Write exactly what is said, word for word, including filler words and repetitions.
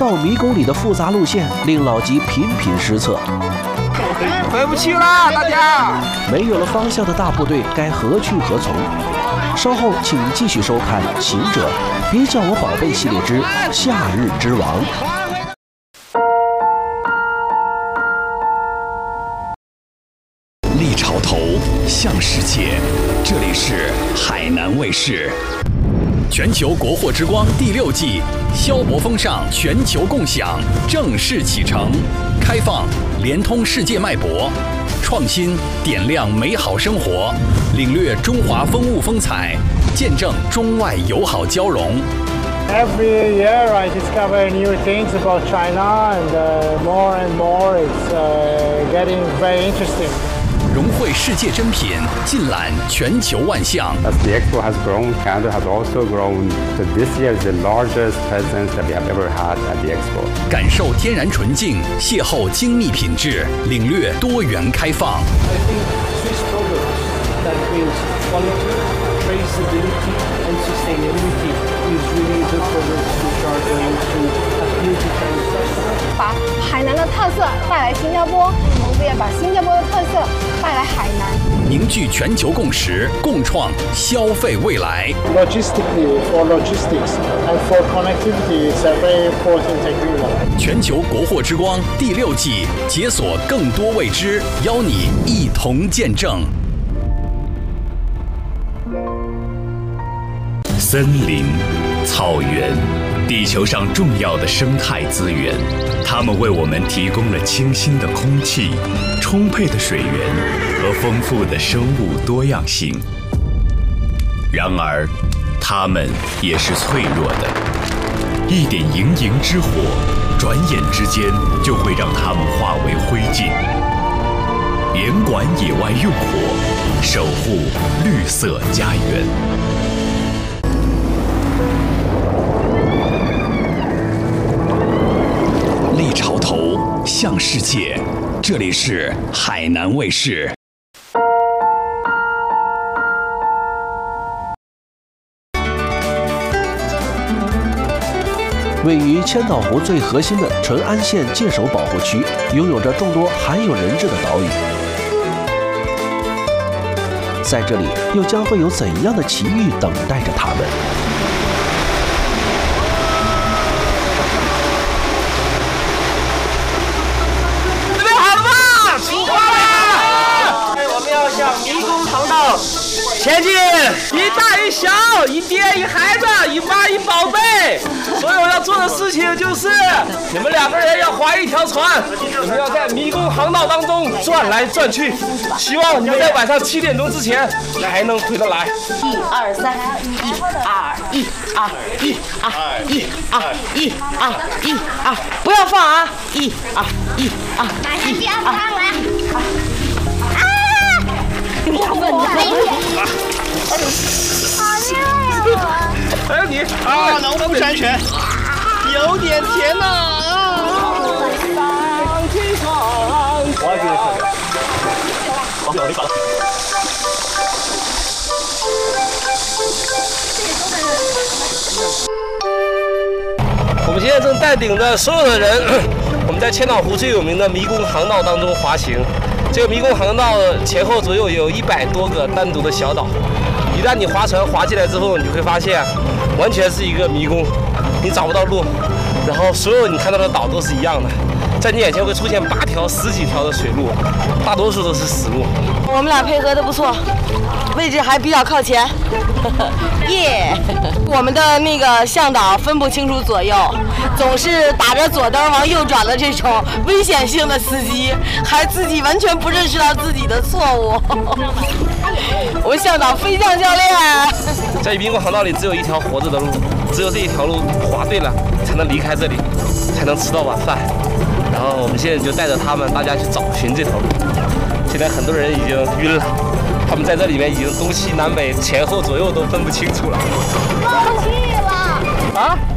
道迷宫里的复杂路线令老吉频频失策。 回不去了，大家！ 没有了方向的大部队该何去何从？稍后请继续收看《行者》，别叫我宝贝系列之《夏日之王》。 历潮头向世界，这里是海南卫视。全球国货之光第六季，消博风尚全球共享正式启程，开放连通世界脉搏，创新点亮美好生活，领略中华风物风采，见证中外友好交融。 Every year I discover new things about China, and uh, more and more it's uh, getting very interesting. 融汇世界珍品，尽览全球万象。 As the expo has grown, Canada has also grown. So this year is the largest presence that we have ever had at the expo. 感受天然纯净，邂逅精密品质，领略多元开放。 I think Swiss products that brings quality, traceability, and sustainability is really the products which are going to appeal to Chinese customers. 把海南的特色带来新加坡，同时也把新加坡的特色带来海南， 凝聚全球共识，共创消费未来。 Logistically, for logistics and for connectivity, it's a very important agreement. 全球国货之光第六季，解锁更多未知，邀你一同见证。森林、草原，地球上重要的生态资源，它们为我们提供了清新的空气、充沛的水源和丰富的生物多样性。然而，它们也是脆弱的，一点盈盈之火，转眼之间就会让它们化为灰烬。严管野外用火，守护绿色家园。历潮头向世界，这里是海南卫视。 位于千岛湖最核心的淳安县界首保护区，拥有着众多罕有人质的岛屿。在这里，又将会有怎样的奇遇等待着他们？ 准备好了吗？出发啦！我们要向迷宫航道前进，一大一小，一爹一孩子，一妈一宝贝。所有要做的事情就是，你们两个人要划一条船，你们要在迷宫航道当中转来转去。希望你们在晚上七点钟之前还能回得来。 一二三，一二一二一二一二一二一二，不要放啊！一二一二，马上就要放了。啊！要问你飞起。好厉害呀！ 还有你啊，农夫山泉，有点甜呐！啊！ 我也给你看看。好，你搞。我们现在正带领着所有的人，我们在千岛湖最有名的迷宫航道当中滑行。这个迷宫航道前后左右有一百多个单独的小岛。一旦你划船划进来之后，你会发现，完全是一个迷宫，你找不到路，然后所有你看到的岛都是一样的，在你眼前会出现八条、十几条的水路，大多数都是死路。 我们俩配合的不错，位置还比较靠前。耶！我们的那个向导分不清楚左右，总是打着左灯往右转的这种危险性的司机，还自己完全不认识到自己的错误。我们向导飞将教练， 在迷宫航道里只有一条活着的路，只有这一条路划对了，才能离开这里，才能吃到晚饭。然后我们现在就带着他们，大家去找寻这条路。现在很多人已经晕了，他们在这里面已经东西南北前后左右都分不清楚了。 放弃了啊？